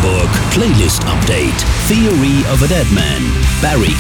Hamburg Playlist Update. Theory of a Deadman. Barry